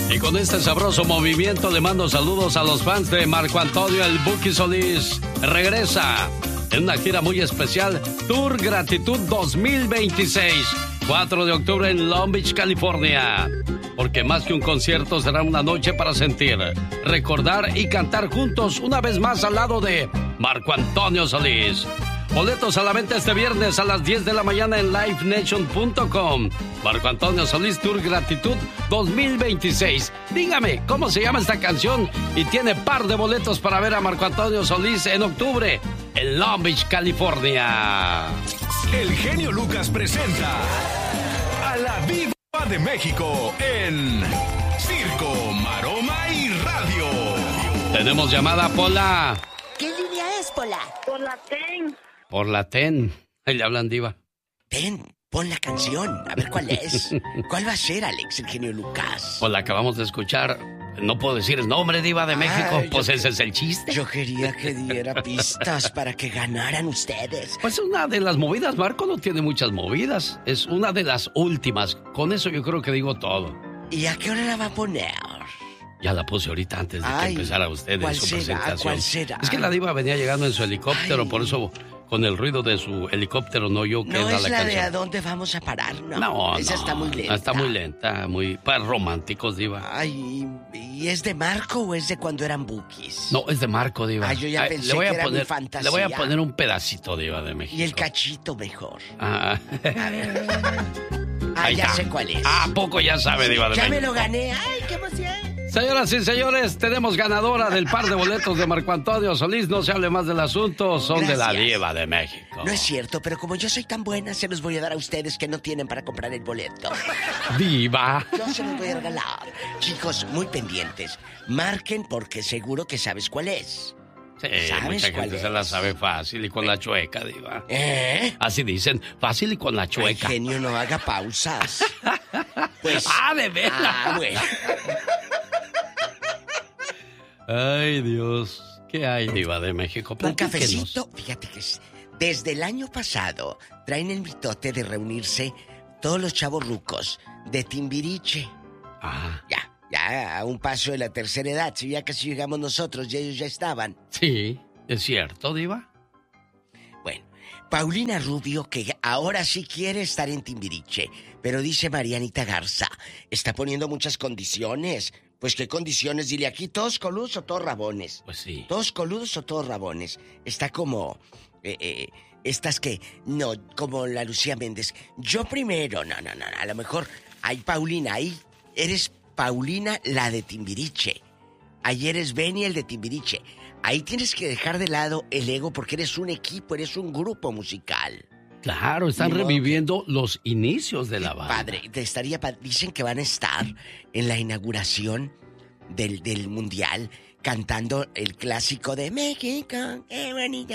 Y con este sabroso movimiento le mando saludos a los fans de Marco Antonio el Buki Solís. Regresa en una gira muy especial, Tour Gratitud 2026, 4 de octubre en Long Beach, California. Porque más que un concierto será una noche para sentir, recordar y cantar juntos una vez más al lado de Marco Antonio Solís. Boletos a la venta este viernes a las 10 de la mañana en livenation.com. Marco Antonio Solís Tour Gratitud 2026. Dígame, ¿cómo se llama esta canción? Y tiene par de boletos para ver a Marco Antonio Solís en octubre en Long Beach, California. El genio Lucas presenta a la Diva de México en Circo, Maroma y Radio. Tenemos llamada, Pola. ¿Qué línea es, Pola? Por la TEN. Por la TEN. Ahí le hablan, Diva. Ten, pon la canción. A ver cuál es. ¿Cuál va a ser, Alex, el genio Lucas? Pues la acabamos de escuchar. No puedo decir el nombre, Diva de México. Pues ese es el chiste. Yo quería que diera pistas para que ganaran ustedes. Pues una de las movidas, Marco no tiene muchas movidas. Es una de las últimas. Con eso yo creo que digo todo. ¿Y a qué hora la va a poner? Ya la puse ahorita antes de que empezara usted en su presentación. ¿Cuál será? Es que la Diva venía llegando en su helicóptero, por eso con el ruido de su helicóptero no yo queda la canción. No es la de ¿a dónde vamos a parar? No, esa está muy lenta. Está muy lenta, muy para románticos, Diva. Ay, ¿y es de Marco o es de cuando eran bookies? No, es de Marco, Diva. Yo ya pensé que era mi fantasía. Le voy a poner un pedacito, Diva de México. Y el cachito mejor. Ah. A ver. Ya está. sé cuál es. ¿A poco ya sabe, Diva de México? Ya me lo gané. Ay, qué emoción. Señoras y señores, tenemos ganadora del par de boletos de Marco Antonio Solís. No se hable más del asunto, son Gracias. de la Diva de México. No es cierto, pero como yo soy tan buena, se los voy a dar a ustedes que no tienen para comprar el boleto. Diva. Yo se los voy a regalar. Chicos, muy pendientes. Marquen porque seguro que sabes cuál es. Sí, mucha gente se la sabe fácil y con la chueca, Diva. Así dicen, fácil y con la chueca. Ay, genio, no haga pausas. Pues... de veras. Bueno. Ay, Dios. ¿Qué hay, Diva de México? Un cafecito. Fíjate que desde el año pasado traen el mitote de reunirse todos los chavos rucos de Timbiriche. Ya a un paso de la tercera edad. Si ya casi llegamos nosotros y ellos ya estaban. Sí, es cierto, Diva. Bueno, Paulina Rubio, que ahora sí quiere estar en Timbiriche, pero dice Marianita Garza, está poniendo muchas condiciones. Pues, ¿qué condiciones? Dile aquí, ¿todos coludos o todos rabones? Pues sí. ¿Todos coludos o todos rabones? Está como... estas que... No, como la Lucía Méndez. Yo primero... No. A lo mejor... Ay, Paulina, ahí eres Paulina, la de Timbiriche. Ahí eres Benny, el de Timbiriche. Ahí tienes que dejar de lado el ego porque eres un equipo, eres un grupo musical. Claro, están reviviendo los inicios de la banda. Padre, dicen que van a estar en la inauguración del Mundial cantando el clásico de México, qué bonito,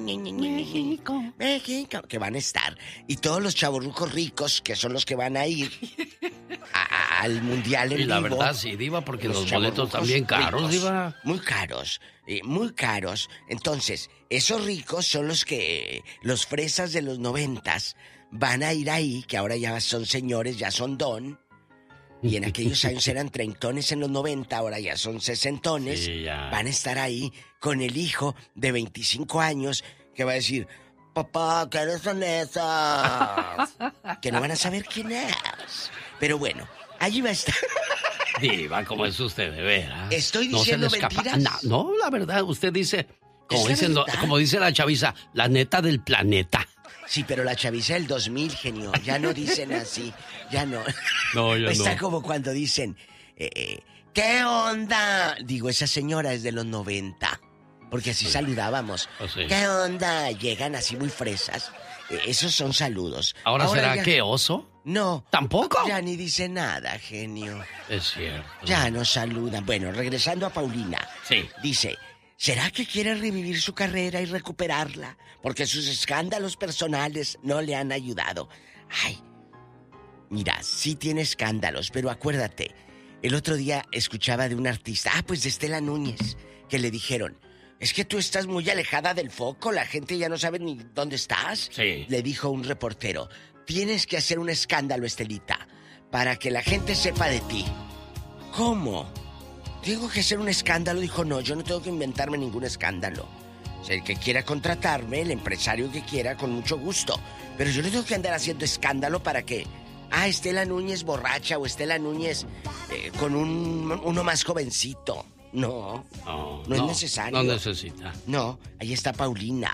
México, que van a estar. Y todos los chavorrucos ricos, que son los que van a ir al Mundial en vivo. Y la verdad, sí, Diva, porque los boletos están bien caros, ricos, Diva. Muy caros. Entonces, esos ricos son los fresas de los 90s van a ir ahí, que ahora ya son señores, ya son don. Y en aquellos años eran treintones en los 90, ahora ya son sesentones. Sí, ya. Van a estar ahí con el hijo de 25 años que va a decir, papá, ¿qué son esas? Que no van a saber quién es. Pero bueno, allí va a estar. Diva, ¿cómo es usted de veras? ¿Estoy diciendo mentiras? No, la verdad, usted dice, como dice la chaviza, la neta del planeta. Sí, pero la chaviza del 2000, genio, ya no dicen así, ya no. No, ya no. Está como cuando dicen, ¿qué onda? Digo, esa señora es de los 90, porque así saludábamos. Sí. ¿Qué onda? Llegan así muy fresas. Esos son saludos. ¿Ahora será ya... que oso? No. ¿Tampoco? Ya ni dice nada, genio. Es cierto. Ya nos saludan. Bueno, regresando a Paulina. Sí. Dice, ¿será que quiere revivir su carrera y recuperarla? Porque sus escándalos personales no le han ayudado. Ay, mira, sí tiene escándalos, pero acuérdate, el otro día escuchaba de un artista, pues de Estela Núñez, que le dijeron, es que tú estás muy alejada del foco, la gente ya no sabe ni dónde estás. Sí. Le dijo un reportero, tienes que hacer un escándalo, Estelita, para que la gente sepa de ti. ¿Cómo? Tengo que hacer un escándalo. Dijo, no, yo no tengo que inventarme ningún escándalo. O sea, el que quiera contratarme, el empresario que quiera, con mucho gusto. Pero yo no tengo que andar haciendo escándalo para que... Estela Núñez borracha o Estela Núñez con uno más jovencito. No es necesario. No necesita. No, ahí está Paulina.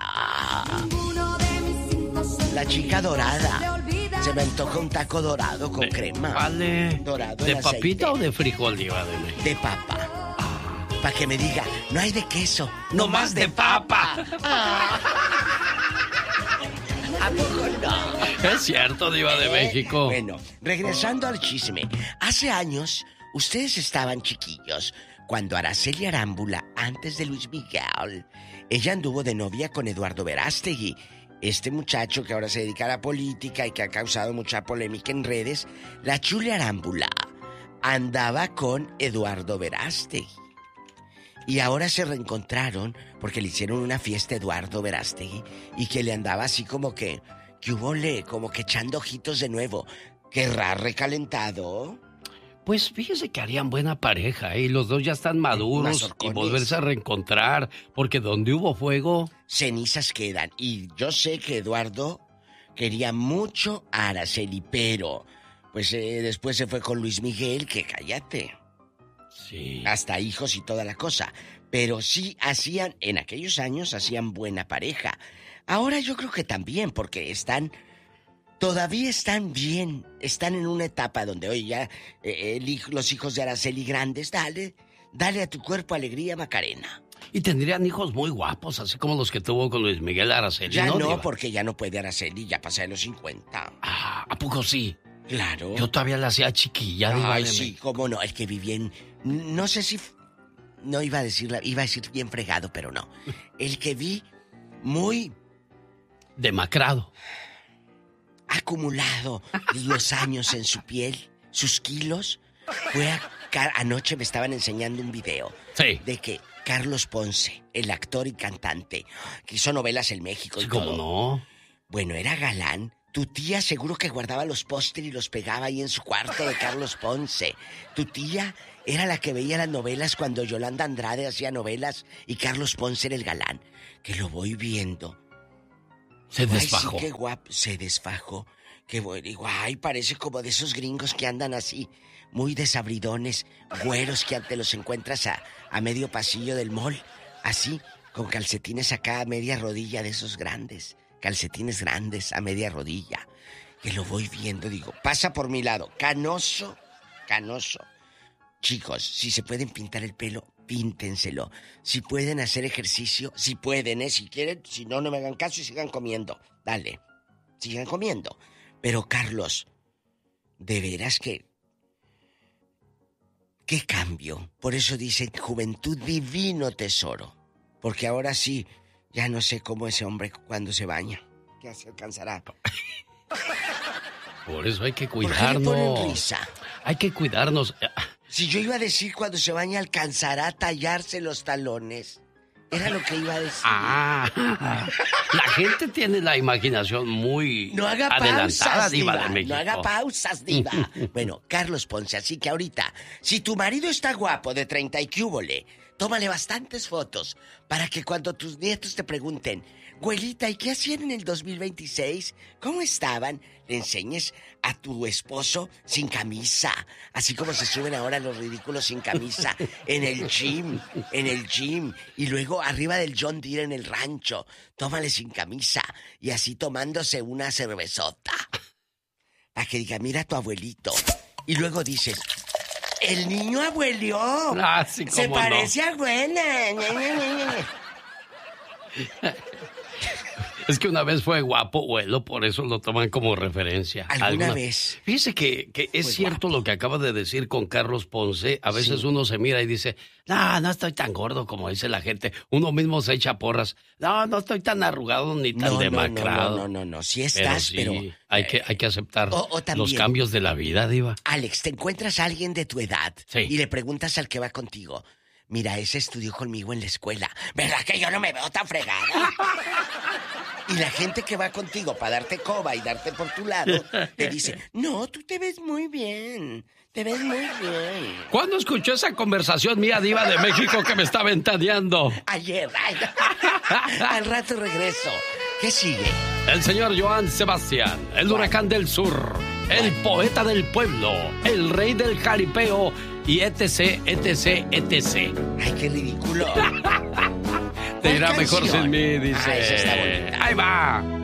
La chica dorada. Se me antoja un taco dorado con crema. Vale. Dorado. ¿De aceite. papita o de frijol, Diva de México? De papa. Para que me diga, no hay de queso, no más de papa. ¿A poco no? Es cierto, Diva de México. Bueno, regresando al chisme. Hace años, ustedes estaban chiquillos cuando Araceli Arámbula, antes de Luis Miguel, ella anduvo de novia con Eduardo Verástegui. Este muchacho que ahora se dedica a la política y que ha causado mucha polémica en redes. La Chule Arámbula andaba con Eduardo Verástegui. Y ahora se reencontraron porque le hicieron una fiesta a Eduardo Verástegui y que le andaba así como que hubole, como que echando ojitos de nuevo. ¿Querrá recalentado? Pues fíjese que harían buena pareja, y los dos ya están maduros y volverse a reencontrar, porque donde hubo fuego... cenizas quedan. Y yo sé que Eduardo quería mucho a Araceli, pero pues después se fue con Luis Miguel, que cállate. Sí. Hasta hijos y toda la cosa. Pero sí hacían, en aquellos años hacían buena pareja. Ahora yo creo que también, porque todavía están bien. Están en una etapa donde, oye, ya los hijos de Araceli grandes, dale a tu cuerpo alegría, Macarena. Y tendrían hijos muy guapos, así como los que tuvo con Luis Miguel Araceli. Ya no, Diva? porque ya no puede Araceli, ya pasa de los 50. ¿A poco sí? Claro. Yo todavía la hacía chiquilla. Ay, sí, cómo no, el que vivía en... No sé si... No iba a decir bien fregado, pero no. El que vi muy... demacrado. Acumulado los años en su piel, sus kilos. Anoche me estaban enseñando un video. Sí. De que Carlos Ponce, el actor y cantante, que hizo novelas en México y Sí, todo. ¿cómo no? Bueno, era galán. Tu tía seguro que guardaba los pósteres y los pegaba ahí en su cuarto de Carlos Ponce. Tu tía era la que veía las novelas cuando Yolanda Andrade hacía novelas y Carlos Ponce era el galán. Que lo voy viendo. Se desfajó. Ay, sí, qué guapo. Se desfajó. Qué bueno. Digo, ay, parece como de esos gringos que andan así, muy desabridones, güeros que te los encuentras a medio pasillo del mall. Así, con calcetines acá a media rodilla de esos grandes. Calcetines grandes a media rodilla. Que lo voy viendo, digo, pasa por mi lado. Canoso. Chicos, si se pueden pintar el pelo, píntenselo. Si pueden hacer ejercicio, si pueden, si quieren, si no, no me hagan caso y sigan comiendo. Dale, sigan comiendo. Pero Carlos, de veras que... ¿Qué cambio? Por eso dicen juventud divino tesoro. Porque ahora sí, ya no sé cómo ese hombre cuando se baña. ¿Qué se alcanzará? Por eso hay que ¿Por qué le cuidarnos. ponen risa? Hay que cuidarnos. Si yo iba a decir cuando se baña alcanzará a tallarse los talones. Era lo que iba a decir. La gente tiene la imaginación muy No haga adelantada, pausas, Diva diva. de México. No haga pausas, diva. Bueno, Carlos Ponce, así que ahorita, si tu marido está guapo de 30 y cúbole, tómale bastantes fotos para que cuando tus nietos te pregunten, güelita, ¿y qué hacían en el 2026? ¿Cómo estaban? Le enseñes a tu esposo sin camisa, así como se suben ahora los ridículos sin camisa, en el gym, y luego arriba del John Deere en el rancho, tómale sin camisa, y así tomándose una cervezota, para que diga, mira a tu abuelito, y luego dices, el niño abuelió, Sí, se parece no. a Güena. Es que una vez fue guapo, abuelo, por eso lo toman como referencia. ¿Alguna vez? Fíjese que es Fue cierto guapo. lo que acaba de decir con Carlos Ponce. A veces uno se mira y dice, no estoy tan gordo como dice la gente. Uno mismo se echa porras. No estoy tan arrugado ni tan demacrado. No. Sí estás, pero... hay que aceptar o también, los cambios de la vida, Diva. Alex, te encuentras a alguien de tu edad Sí. y le preguntas al que va contigo, mira, ese estudió conmigo en la escuela, ¿verdad que yo no me veo tan fregada? Y la gente que va contigo para darte coba y darte por tu lado, te dice, no, tú te ves muy bien, Te ves muy bien. ¿Cuándo escuchó esa conversación mía, diva de México, que me está ventaneando? Ayer. Al rato regreso. ¿Qué sigue? El señor Joan Sebastián, el huracán del sur, el poeta del pueblo, el rey del jaripeo y etc. Ay, qué ridículo. Te irá mejor sin mí, dice. Ah, esa está bonita. Ahí va.